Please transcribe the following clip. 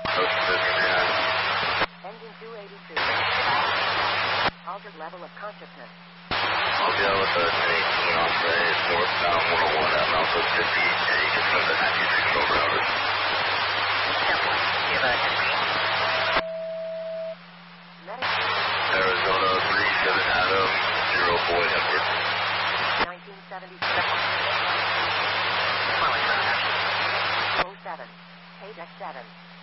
Engine 282. Altered level of consciousness. I'll deal with the 1018 on the northbound 101 at Mount 50, and you can send the 96 over over. Arizona 37 Adam, 0 Boy Edward. 1977. 07. Page X7.